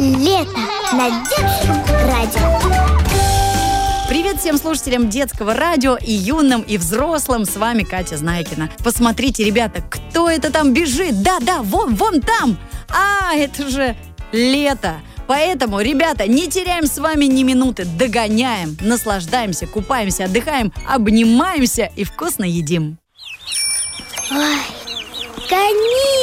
Лето на детском радио. Привет всем слушателям детского радио, и юным, и взрослым. С вами Катя Знайкина. Посмотрите, ребята, кто это там бежит? Да, вон там. Это же лето. Поэтому, ребята, не теряем с вами ни минуты. Догоняем, наслаждаемся, купаемся, отдыхаем, обнимаемся и вкусно едим. Ой, гони!